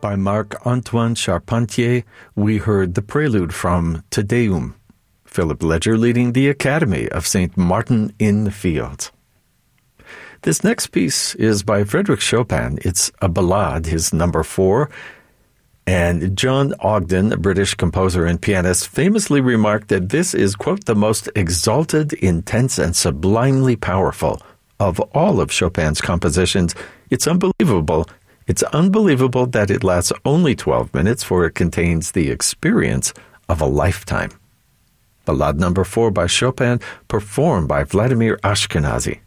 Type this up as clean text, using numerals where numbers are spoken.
By Marc-Antoine Charpentier, we heard the prelude from Te Deum, Philip Ledger leading the Academy of St. Martin-in-the-Fields. This next piece is by Frédéric Chopin. It's a ballade, his number 4. And John Ogden, a British composer and pianist, famously remarked that this is, quote, the most exalted, intense, and sublimely powerful of all of Chopin's compositions. It's unbelievable. It's unbelievable that it lasts only 12 minutes, for it contains the experience of a lifetime. Ballade number 4 by Chopin, performed by Vladimir Ashkenazy.